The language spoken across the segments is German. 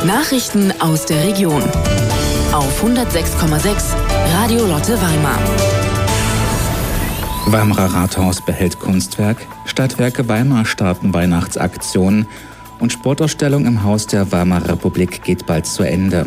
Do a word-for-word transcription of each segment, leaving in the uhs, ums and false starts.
Nachrichten aus der Region. Auf hundertsechs Komma sechs Radio Lotte Weimar. Weimarer Rathaus behält Kunstwerk, Stadtwerke Weimar starten Weihnachtsaktionen und Sportausstellung im Haus der Weimarer Republik geht bald zu Ende.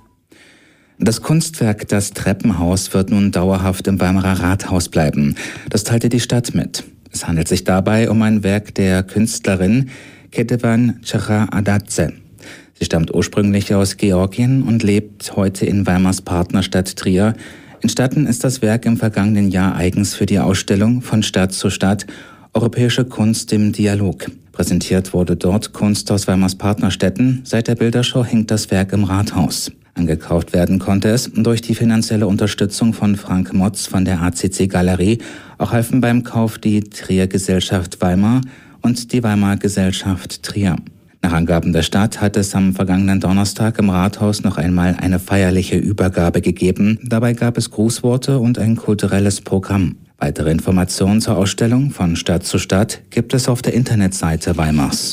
Das Kunstwerk Das Treppenhaus wird nun dauerhaft im Weimarer Rathaus bleiben. Das teilte die Stadt mit. Es handelt sich dabei um ein Werk der Künstlerin Ketevan Chara-Adadze. Sie stammt ursprünglich aus Georgien und lebt heute in Weimars Partnerstadt Trier. Entstanden ist das Werk im vergangenen Jahr eigens für die Ausstellung Von Stadt zu Stadt – Europäische Kunst im Dialog. Präsentiert wurde dort Kunst aus Weimars Partnerstädten. Seit der Bilderschau hängt das Werk im Rathaus. Angekauft werden konnte es durch die finanzielle Unterstützung von Frank Motz von der A C C Galerie. Auch halfen beim Kauf die Trier Gesellschaft Weimar und die Weimar Gesellschaft Trier. Nach Angaben der Stadt hat es am vergangenen Donnerstag im Rathaus noch einmal eine feierliche Übergabe gegeben. Dabei gab es Grußworte und ein kulturelles Programm. Weitere Informationen zur Ausstellung Von Stadt zu Stadt gibt es auf der Internetseite Weimars.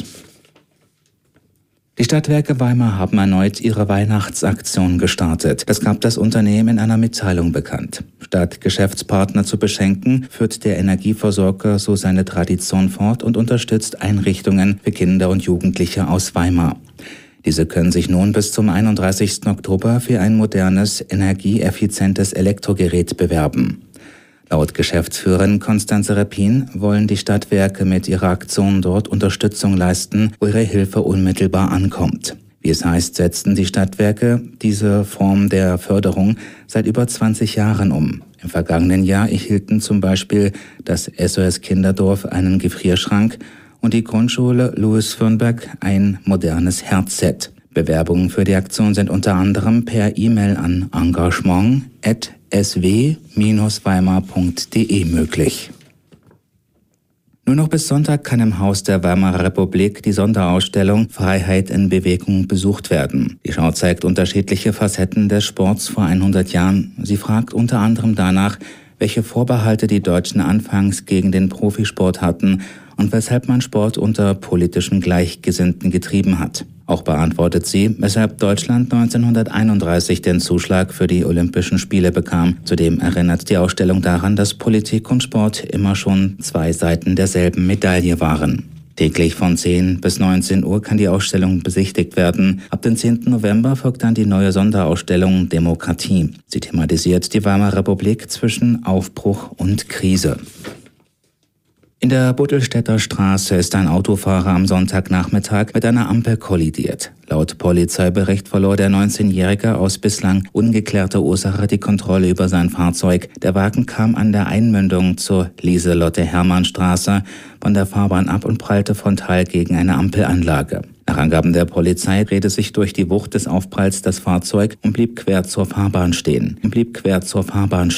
Die Stadtwerke Weimar haben erneut ihre Weihnachtsaktion gestartet. Das gab das Unternehmen in einer Mitteilung bekannt. Statt Geschäftspartner zu beschenken, führt der Energieversorger so seine Tradition fort und unterstützt Einrichtungen für Kinder und Jugendliche aus Weimar. Diese können sich nun bis zum einunddreißigsten Oktober für ein modernes, energieeffizientes Elektrogerät bewerben. Laut Geschäftsführerin Konstanze Repin wollen die Stadtwerke mit ihrer Aktion dort Unterstützung leisten, wo ihre Hilfe unmittelbar ankommt. Wie es heißt, setzten die Stadtwerke diese Form der Förderung seit über zwanzig Jahren um. Im vergangenen Jahr erhielten zum Beispiel das S O S Kinderdorf einen Gefrierschrank und die Grundschule Louis Fürnberg ein modernes Herzset. Bewerbungen für die Aktion sind unter anderem per E-Mail an engagement at s w Bindestrich weimar punkt d e möglich. Nur noch bis Sonntag kann im Haus der Weimarer Republik die Sonderausstellung Freiheit in Bewegung besucht werden. Die Schau zeigt unterschiedliche Facetten des Sports vor hundert Jahren. Sie fragt unter anderem danach, welche Vorbehalte die Deutschen anfangs gegen den Profisport hatten und weshalb man Sport unter politischen Gleichgesinnten getrieben hat. Auch beantwortet sie, weshalb Deutschland neunzehnhunderteinunddreißig den Zuschlag für die Olympischen Spiele bekam. Zudem erinnert die Ausstellung daran, dass Politik und Sport immer schon zwei Seiten derselben Medaille waren. Täglich von zehn bis neunzehn Uhr kann die Ausstellung besichtigt werden. Ab dem zehnten November folgt dann die neue Sonderausstellung Demokratie. Sie thematisiert die Weimarer Republik zwischen Aufbruch und Krise. In der Buttelstädter Straße ist ein Autofahrer am Sonntagnachmittag mit einer Ampel kollidiert. Laut Polizeibericht verlor der neunzehnjährige aus bislang ungeklärter Ursache die Kontrolle über sein Fahrzeug. Der Wagen kam an der Einmündung zur Lieselotte-Hermann-Straße von der Fahrbahn ab und prallte frontal gegen eine Ampelanlage. Nach Angaben der Polizei drehte sich durch die Wucht des Aufpralls das Fahrzeug und blieb quer zur Fahrbahn stehen. Und blieb quer zur Fahrbahn